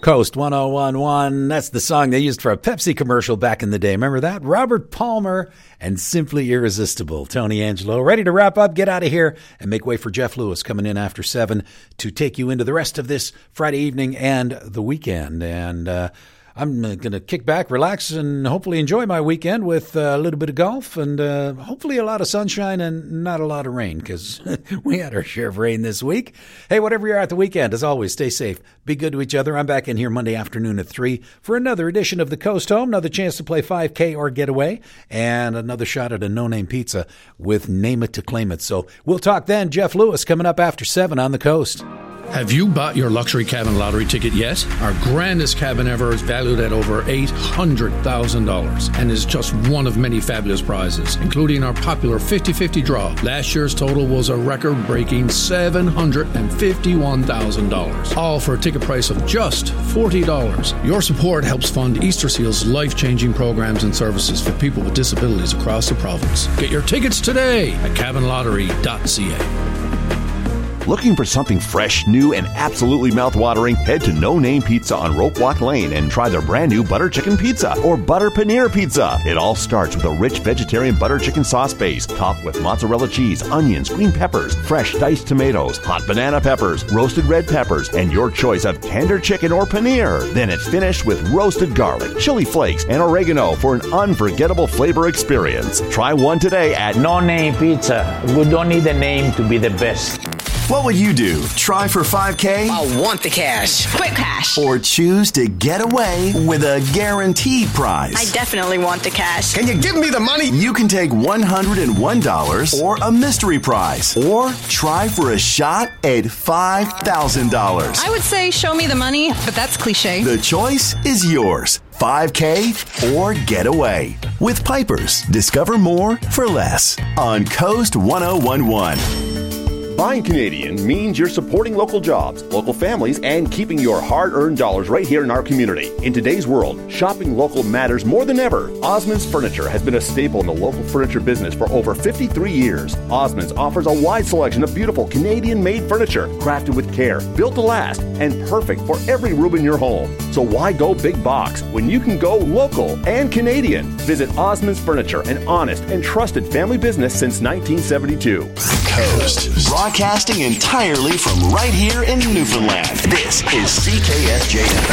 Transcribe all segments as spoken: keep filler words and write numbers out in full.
Coast one oh one one. That's the song they used for a Pepsi commercial back in the day. Remember that? Robert Palmer and Simply Irresistible. Tony Angelo, ready to wrap up, get out of here, and make way for Jeff Lewis coming in after seven to take you into the rest of this Friday evening and the weekend. And uh, I'm going to kick back, relax, and hopefully enjoy my weekend with uh, a little bit of golf and uh, hopefully a lot of sunshine and not a lot of rain, because we had our share of rain this week. Hey, whatever you're at the weekend, as always, stay safe. Be good to each other. I'm back in here Monday afternoon at three for another edition of the Coast Home, another chance to play five K or Getaway, and another shot at a no-name pizza with Name It to Claim It. So we'll talk then. Jeff Lewis coming up after seven on the Coast. Have you bought your luxury cabin lottery ticket yet? Our grandest cabin ever is valued at over eight hundred thousand dollars and is just one of many fabulous prizes, including our popular fifty-fifty draw. Last year's total was a record-breaking seven hundred fifty-one thousand dollars, all for a ticket price of just forty dollars. Your support helps fund Easter Seal's life-changing programs and services for people with disabilities across the province. Get your tickets today at cabin lottery dot c a. Looking for something fresh, new, and absolutely mouthwatering? Head to No Name Pizza on Rope Walk Lane and try their brand new butter chicken pizza or butter paneer pizza. It all starts with a rich vegetarian butter chicken sauce base, topped with mozzarella cheese, onions, green peppers, fresh diced tomatoes, hot banana peppers, roasted red peppers, and your choice of tender chicken or paneer. Then it's finished with roasted garlic, chili flakes, and oregano for an unforgettable flavor experience. Try one today at No Name Pizza. We don't need a name to be the best. What would you do? Try for five K? I want the cash. Quick cash. Or choose to get away with a guaranteed prize? I definitely want the cash. Can you give me the money? You can take one hundred one dollars or a mystery prize. Or try for a shot at five thousand dollars. I would say show me the money, but that's cliche. The choice is yours. five K or get away. With Pipers, discover more for less on Coast one oh one one. Buying Canadian means you're supporting local jobs, local families, and keeping your hard-earned dollars right here in our community. In today's world, shopping local matters more than ever. Osmond's Furniture has been a staple in the local furniture business for over fifty-three years. Osmond's offers a wide selection of beautiful Canadian-made furniture, crafted with care, built to last, and perfect for every room in your home. So why go big box when you can go local and Canadian? Visit Osmond's Furniture, an honest and trusted family business since nineteen seventy-two. Coast. Broadcasting entirely from right here in Newfoundland. This is C K S J F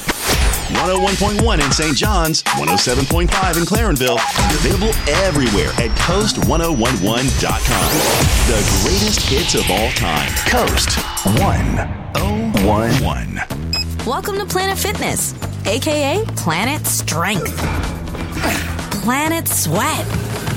M. one oh one point one in Saint John's, one oh seven point five in Clarenville, and available everywhere at coast ten eleven dot com. The greatest hits of all time. Coast one oh one one. Welcome to Planet Fitness, aka Planet Strength, Planet Sweat,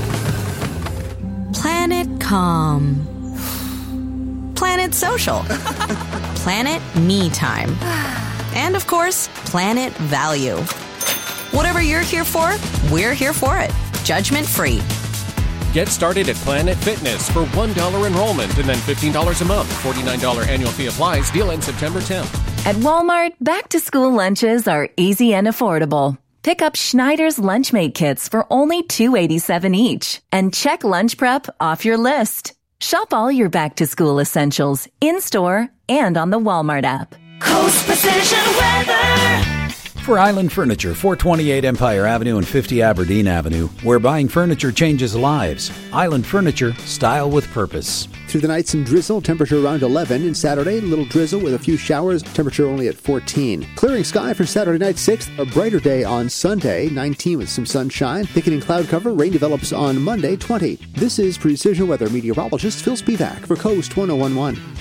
Planet Calm, Planet Social, Planet Me Time, and of course, Planet Value. Whatever you're here for, we're here for it. Judgment free. Get started at Planet Fitness for one dollar enrollment and then fifteen dollars a month. forty-nine dollars annual fee applies. Deal ends September tenth. At Walmart, back-to-school lunches are easy and affordable. Pick up Schneider's Lunchmate kits for only two dollars and eighty-seven cents each. And check lunch prep off your list. Shop all your back-to-school essentials in-store and on the Walmart app. Coast Precision Weather. For Island Furniture, four twenty-eight Empire Avenue and fifty Aberdeen Avenue, where buying furniture changes lives. Island Furniture, style with purpose. Through the night, some drizzle, temperature around eleven. And Saturday, a little drizzle with a few showers, temperature only at fourteen. Clearing sky for Saturday night, sixth. A brighter day on Sunday, nineteen with some sunshine. Thickening cloud cover, rain develops on Monday, twenty. This is Precision Weather meteorologist Phil Spivak for Coast ten eleven.